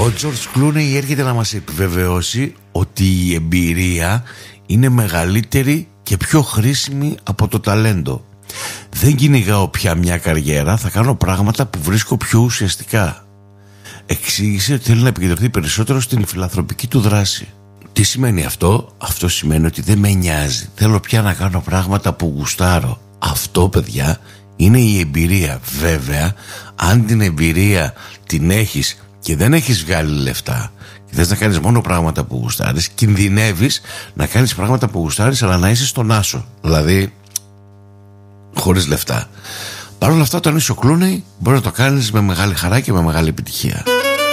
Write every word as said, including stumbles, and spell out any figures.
Ο Τζορτζ Κλούνεϊ έρχεται να μας επιβεβαιώσει ότι η εμπειρία είναι μεγαλύτερη και πιο χρήσιμη από το ταλέντο. Δεν κυνηγάω πια μια καριέρα, θα κάνω πράγματα που βρίσκω πιο ουσιαστικά. Εξήγησε ότι θέλει να επικεντρωθεί περισσότερο στην φιλανθρωπική του δράση. Τι σημαίνει αυτό? Αυτό σημαίνει ότι δεν με νοιάζει. Θέλω πια να κάνω πράγματα που γουστάρω. Αυτό, παιδιά, είναι η εμπειρία. Βέβαια, αν την εμπειρία την έχεις και δεν έχεις βγάλει λεφτά και θες να κάνεις μόνο πράγματα που γουστάρεις, κινδυνεύεις να κάνεις πράγματα που γουστάρεις αλλά να είσαι στον άσο. Δηλαδή, χωρίς λεφτά. Παρ' όλα αυτά, όταν είσαι ο Κλούνεϊ, μπορεί να το κάνεις με μεγάλη χαρά και με μεγάλη επιτυχία.